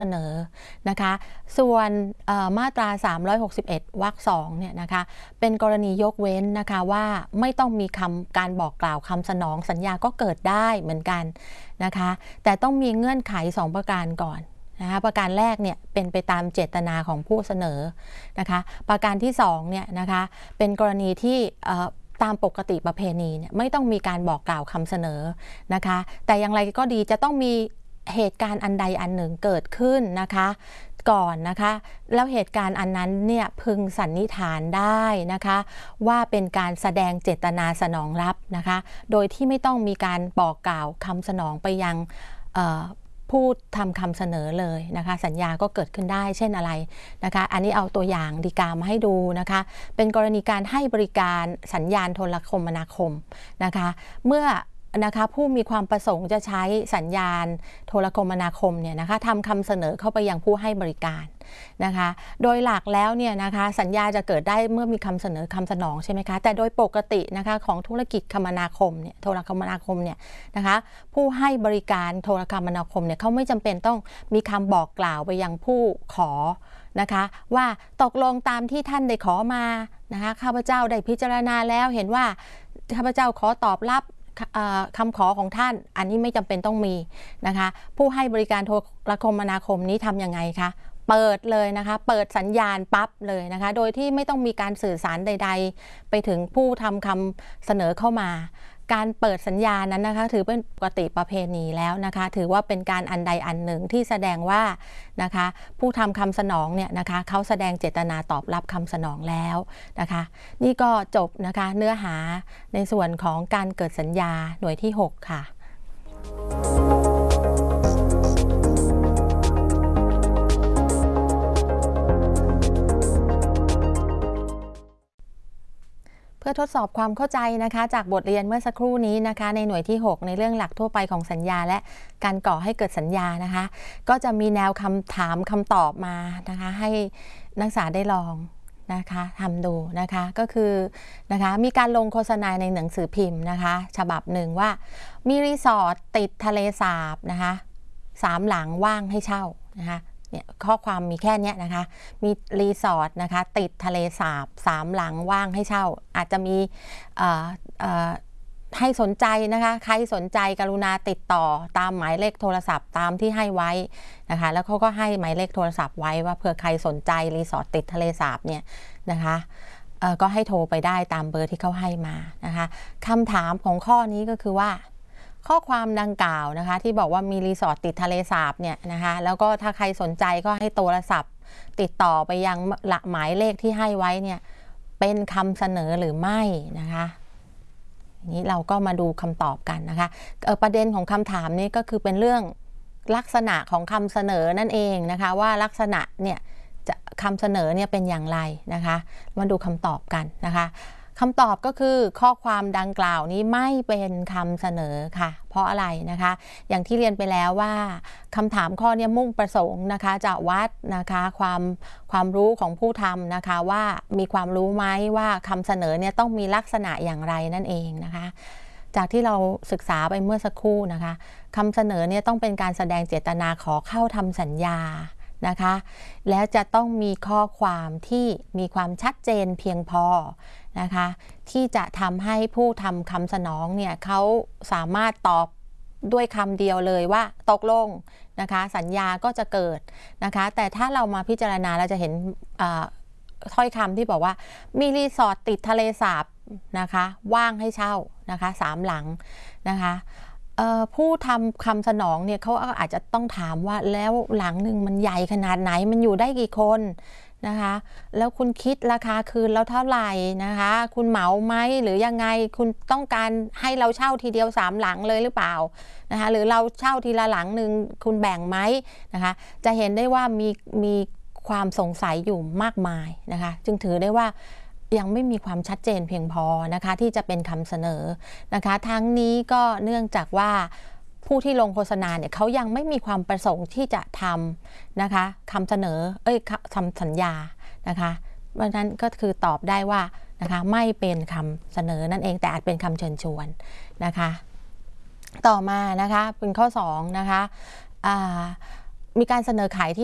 เสนอนะคะส่วนมาตรา361วรรค2เนี่ยนะคะเป็นกรณียกเว้นนะคะว่าไม่ต้องมีการบอกกล่าวคำสนองสัญญาก็เกิดได้เหมือนกันนะคะแต่ต้องมีเงื่อนไข2ประการก่อนนะคะประการแรกเนี่ยเป็นไปตามเจตนาของผู้เสนอนะคะประการที่2เนี่ยนะคะเป็นกรณีที่ตามปกติประเพณีเนี่ยไม่ต้องมีการบอกกล่าวคำเสนอนะคะแต่อย่างไรก็ดีจะต้องมีเหตุการณ์อันใดอันหนึ่งเกิดขึ้นนะคะก่อนนะคะแล้วเหตุการณ์อันนั้นเนี่ยพึงสันนิษฐานได้นะคะว่าเป็นการแสดงเจตนาสนองรับนะคะโดยที่ไม่ต้องมีการบอกกล่าวคำสนองไปยังผู้ทำคำเสนอเลยนะคะสัญญาก็เกิดขึ้นได้เช่นอะไรนะคะอันนี้เอาตัวอย่างฎีกามาให้ดูนะคะเป็นกรณีการให้บริการสัญญาณโทรคมนาคมนะคะเมื่อนะคะผู้มีความประสงค์จะใช้สัญญาณโทรคมนาคมเนี่ยนะคะทำคำเสนอเข้าไปยังผู้ให้บริการนะคะโดยหลักแล้วเนี่ยนะคะสัญญาจะเกิดได้เมื่อมีคำเสนอคำสนองใช่ไหมคะแต่โดยปกตินะคะของธุรกิจคมนาคมเนี่ยโทรคมนาคมเนี่ยนะคะผู้ให้บริการโทรคมนาคมเนี่ยเขาไม่จำเป็นต้องมีคำบอกกล่าวไปยังผู้ขอนะคะว่าตกลงตามที่ท่านได้ขอมานะคะข้าพเจ้าได้พิจารณาแล้วเห็นว่าข้าพเจ้าขอตอบรับคำขอของท่านอันนี้ไม่จำเป็นต้องมีนะคะผู้ให้บริการโทรคมนาคมนี้ทำยังไงคะเปิดเลยนะคะเปิดสัญญาณปั๊บเลยนะคะโดยที่ไม่ต้องมีการสื่อสารใดๆไปถึงผู้ทำคำเสนอเข้ามาการเปิดสัญญานั้นนะคะถือเป็นปกติประเพณีแล้วนะคะถือว่าเป็นการอันใดอันหนึ่งที่แสดงว่านะคะผู้ทำคำสนองเนี่ยนะคะเขาแสดงเจตนาตอบรับคำสนองแล้วนะคะนี่ก็จบนะคะเนื้อหาในส่วนของการเกิดสัญญาหน่วยที่6ค่ะเพื่อทดสอบความเข้าใจนะคะจากบทเรียนเมื่อสักครู่นี้นะคะในหน่วยที่6ในเรื่องหลักทั่วไปของสัญญาและการก่อให้เกิดสัญญานะคะก็จะมีแนวคำถามคำตอบมานะคะให้นักศึกษาได้ลองนะคะทำดูนะคะก็คือนะคะมีการลงโฆษณาในหนังสือพิมพ์นะคะฉบับหนึ่งว่ามีรีสอร์ทติดทะเลสาบนะคะ3 หลังว่างให้เช่านะคะเนี่ยข้อความมีแค่นี้นะคะมีรีสอร์ทนะคะติดทะเลสาบ3 หลังว่างให้เช่าอาจจะมีให้สนใจนะคะใครสนใจกรุณาติดต่อตามหมายเลขโทรศัพท์ตามที่ให้ไว้นะคะแล้วเขาก็ให้หมายเลขโทรศัพท์ไว้ว่าเผื่อใครสนใจรีสอร์ทติดทะเลสาบเนี่ยนะคะก็ให้โทรไปได้ตามเบอร์ที่เขาให้มานะคะคำถามของข้อนี้ก็คือว่าข้อความดังกล่าวนะคะที่บอกว่ามีรีสอร์ทติดทะเลสาบเนี่ยนะคะแล้วก็ถ้าใครสนใจก็ให้โทรศัพท์ติดต่อไปยังหมายเลขที่ให้ไว้เนี่ยเป็นคำเสนอหรือไม่นะคะนี้เราก็มาดูคำตอบกันนะคะประเด็นของคำถามนี้ก็คือเป็นเรื่องลักษณะของคำเสนอนั่นเองนะคะว่าลักษณะเนี่ยคำเสนอเนี่ยเป็นอย่างไรนะคะมาดูคำตอบกันนะคะคำตอบก็คือข้อความดังกล่าวนี้ไม่เป็นคำเสนอค่ะเพราะอะไรนะคะอย่างที่เรียนไปแล้วว่าคำถามข้อนี้มุ่งประสงค์นะคะจะวัดนะคะความรู้ของผู้ทำนะคะว่ามีความรู้ไหมว่าคำเสนอเนี่ยต้องมีลักษณะอย่างไรนั่นเองนะคะจากที่เราศึกษาไปเมื่อสักครู่นะคะคำเสนอเนี่ยต้องเป็นการแสดงเจตนาขอเข้าทำสัญญานะคะแล้วจะต้องมีข้อความที่มีความชัดเจนเพียงพอนะคะที่จะทำให้ผู้ทำคำสนองเนี่ยเขาสามารถตอบด้วยคำเดียวเลยว่าตกลงนะคะสัญญาก็จะเกิดนะคะแต่ถ้าเรามาพิจารณาเราจะเห็นถ้อยคำที่บอกว่ามีรีสอร์ทติดทะเลสาบนะคะว่างให้เช่านะคะ3 หลังนะคะผู้ทำคำสนองเนี่ยเขาอาจจะต้องถามว่าแล้วหลังหนึ่งมันใหญ่ขนาดไหนมันอยู่ได้กี่คนนะคะแล้วคุณคิดราคาคืนแล้วเท่าไหร่นะคะคุณเหมาไหมหรือยังไงคุณต้องการให้เราเช่าทีเดียว3 หลังเลยหรือเปล่านะคะหรือเราเช่าทีละหลังหนึ่งคุณแบ่งไหมนะคะจะเห็นได้ว่ามีความสงสัยอยู่มากมายนะคะจึงถือได้ว่ายังไม่มีความชัดเจนเพียงพอนะคะที่จะเป็นคำเสนอนะคะทั้งนี้ก็เนื่องจากว่าผู้ที่ลงโฆษณาเนี่ยเขายังไม่มีความประสงค์ที่จะทำนะคะคำเสนอคำสัญญานะคะเพราะฉะนั้นก็คือตอบได้ว่านะคะไม่เป็นคำเสนอนั่นเองแต่อาจเป็นคำเชิญชวนนะคะต่อมานะคะเป็นข้อ2นะคะมีการเสนอขายที่